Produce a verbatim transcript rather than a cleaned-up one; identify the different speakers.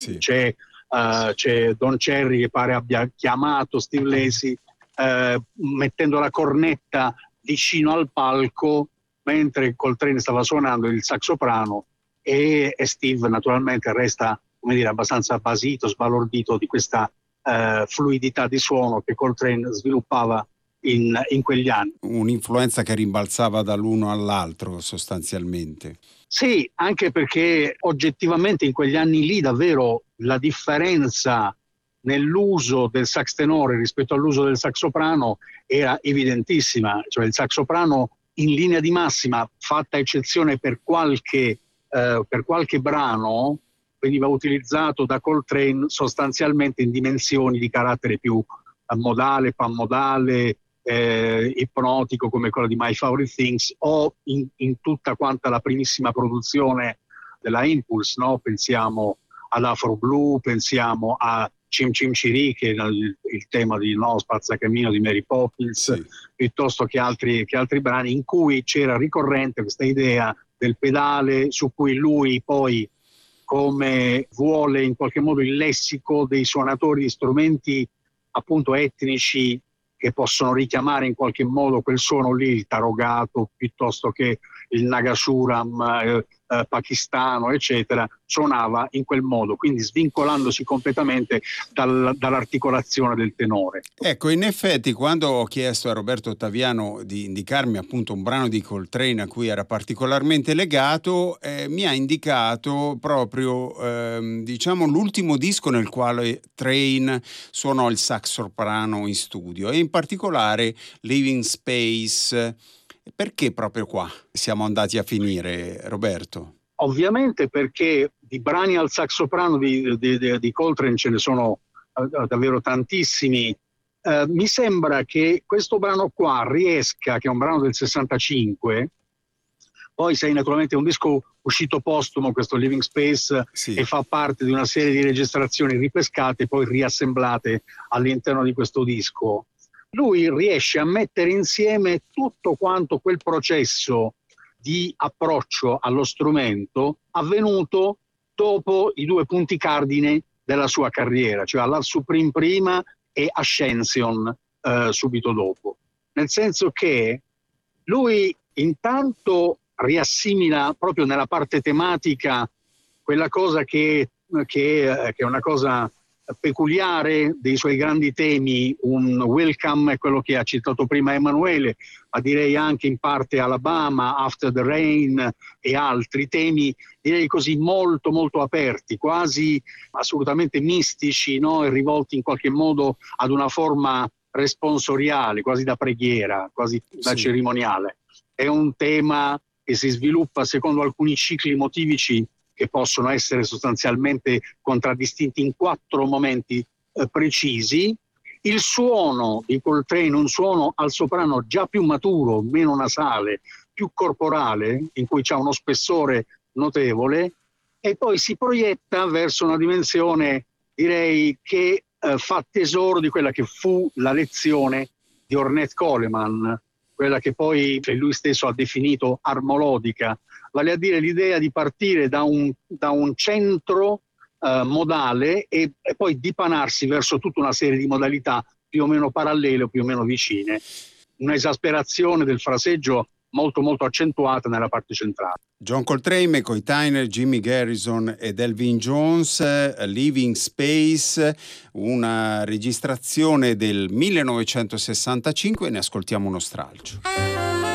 Speaker 1: Sì.
Speaker 2: C'è, uh, c'è Don Cherry che pare abbia chiamato Steve Lacy uh, mettendo la cornetta vicino al palco mentre Coltrane stava suonando il sax soprano e, e Steve naturalmente resta, come dire, abbastanza basito, sbalordito di questa uh, fluidità di suono che Coltrane sviluppava in, in quegli anni.
Speaker 1: Un'influenza che rimbalzava dall'uno all'altro sostanzialmente.
Speaker 2: Sì, anche perché oggettivamente in quegli anni lì davvero la differenza nell'uso del sax tenore rispetto all'uso del sax soprano era evidentissima, cioè il sax soprano in linea di massima, fatta eccezione per qualche, eh, per qualche brano, veniva utilizzato da Coltrane sostanzialmente in dimensioni di carattere più modale, panmodale, Eh, ipnotico come quello di My Favorite Things o in, in tutta quanta la primissima produzione della Impulse, no? Pensiamo ad Afro Blue, pensiamo a Cim Cim Ciri, che è il, il tema di no, Spazzacamino di Mary Poppins,
Speaker 1: sì.
Speaker 2: piuttosto che altri, che altri brani in cui c'era ricorrente questa idea del pedale su cui lui poi, come vuole in qualche modo il lessico dei suonatori di strumenti appunto etnici che possono richiamare in qualche modo quel suono lì, il tarogato piuttosto che il nagasuram eh, eh, pakistano, eccetera, suonava in quel modo, quindi svincolandosi completamente dal, dall'articolazione del tenore.
Speaker 1: Ecco, in effetti quando ho chiesto a Roberto Ottaviano di indicarmi appunto un brano di Coltrane a cui era particolarmente legato, eh, mi ha indicato proprio ehm, diciamo l'ultimo disco nel quale Train suonò il sax soprano in studio e in particolare Living Space. Perché proprio qua siamo andati a finire, Roberto?
Speaker 2: Ovviamente perché di brani al sax soprano di, di, di, di Coltrane ce ne sono uh, davvero tantissimi. Uh, mi sembra che questo brano qua riesca, che è un brano del sessantacinque, poi sei naturalmente un disco uscito postumo, questo Living Space,
Speaker 1: sì.
Speaker 2: E fa parte di una serie di registrazioni ripescate, poi riassemblate all'interno di questo disco. Lui riesce a mettere insieme tutto quanto quel processo di approccio allo strumento avvenuto dopo i due punti cardine della sua carriera, cioè alla Supreme prima e Ascension eh, subito dopo. Nel senso che lui intanto riassimila proprio nella parte tematica quella cosa che, che, che è una cosa peculiare dei suoi grandi temi, un Welcome è quello che ha citato prima Emanuele, ma direi anche in parte Alabama, After the Rain e altri temi, direi così molto molto aperti, quasi assolutamente mistici, no? E rivolti in qualche modo ad una forma responsoriale, quasi da preghiera, quasi da
Speaker 1: sì.
Speaker 2: cerimoniale. È un tema che si sviluppa secondo alcuni cicli motivici che possono essere sostanzialmente contraddistinti in quattro momenti eh, precisi. Il suono di Coltrane, un suono al soprano già più maturo, meno nasale, più corporale, in cui c'è uno spessore notevole, e poi si proietta verso una dimensione, direi, che eh, fa tesoro di quella che fu la lezione di Ornette Coleman, quella che poi cioè, lui stesso ha definito armolodica, vale a dire l'idea di partire da un, da un centro eh, modale e, e poi dipanarsi verso tutta una serie di modalità più o meno parallele o più o meno vicine. Un'esasperazione del fraseggio molto molto accentuata nella parte centrale.
Speaker 1: John Coltrane, McCoy Tyner, Jimmy Garrison ed Elvin Jones, Living Space, una registrazione del millenovecentosessantacinque, ne ascoltiamo uno stralcio.